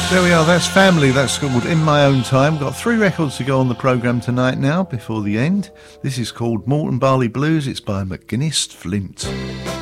There we are, that's Family. That's called In My Own Time. Got 3 records to go on the programme tonight now, before the end. This is called Malt and Barley Blues. It's by McGuinness Flint.